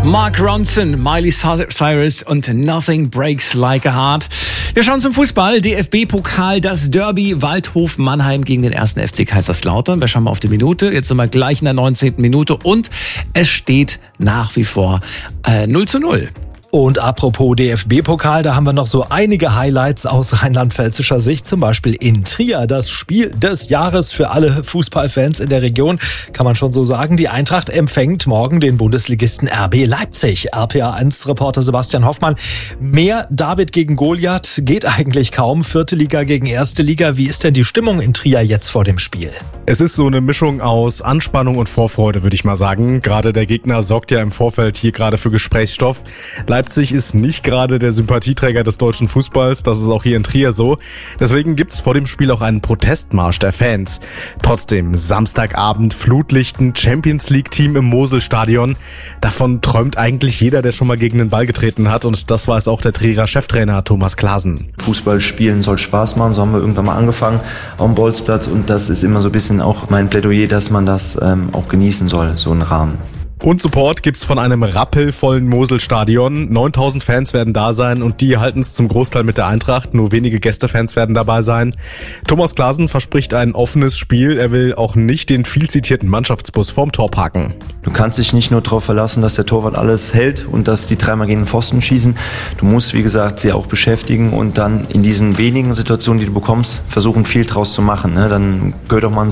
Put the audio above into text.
Mark Ronson, Miley Cyrus und Nothing Breaks Like a Heart. Wir schauen zum Fußball. DFB-Pokal, das Derby Waldhof Mannheim gegen den 1. FC Kaiserslautern. Wir schauen mal auf die Minute. Jetzt sind wir gleich in der 19. Minute und es steht nach wie vor 0:0. Und apropos DFB-Pokal, da haben wir noch so einige Highlights aus rheinland-pfälzischer Sicht. Zum Beispiel in Trier, das Spiel des Jahres für alle Fußballfans in der Region. Kann man schon so sagen, die Eintracht empfängt morgen den Bundesligisten RB Leipzig. RPA1-Reporter Sebastian Hoffmann. Mehr David gegen Goliath geht eigentlich kaum. 4. Liga gegen 1. Liga. Wie ist denn die Stimmung in Trier jetzt vor dem Spiel? Es ist so eine Mischung aus Anspannung und Vorfreude, würde ich mal sagen. Gerade der Gegner sorgt ja im Vorfeld hier gerade für Gesprächsstoff. Leipzig ist nicht gerade der Sympathieträger des deutschen Fußballs, das ist auch hier in Trier so. Deswegen gibt's vor dem Spiel auch einen Protestmarsch der Fans. Trotzdem, Samstagabend, Flutlichten, Champions-League-Team im Moselstadion. Davon träumt eigentlich jeder, der schon mal gegen den Ball getreten hat, und das weiß auch der Trierer Cheftrainer Thomas Klaasen. Fußball spielen soll Spaß machen, so haben wir irgendwann mal angefangen auf dem Bolzplatz, und das ist immer so ein bisschen auch mein Plädoyer, dass man das auch genießen soll, so einen Rahmen. Und Support gibt's von einem rappelvollen Moselstadion. 9000 Fans werden da sein und die halten es zum Großteil mit der Eintracht. Nur wenige Gästefans werden dabei sein. Thomas Klaasen verspricht ein offenes Spiel. Er will auch nicht den viel zitierten Mannschaftsbus vorm Tor parken. Du kannst dich nicht nur darauf verlassen, dass der Torwart alles hält und dass die dreimal gegen den Pfosten schießen. Du musst, wie gesagt, sie auch beschäftigen und dann in diesen wenigen Situationen, die du bekommst, versuchen, viel draus zu machen. Dann gehört auch mal ein